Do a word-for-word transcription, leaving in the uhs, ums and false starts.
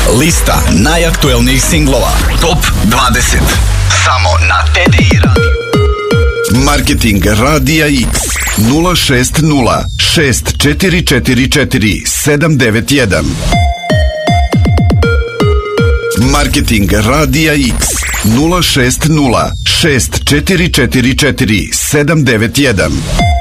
Lista najaktuelnijih singlova. Top dvadeset. Samo na T D I Radio. Marketing Radija X nula šest nula šest četiri četiri četiri sedam devet jedan. Marketing Radija X nula šest nula šest četiri četiri četiri sedam devet jedan.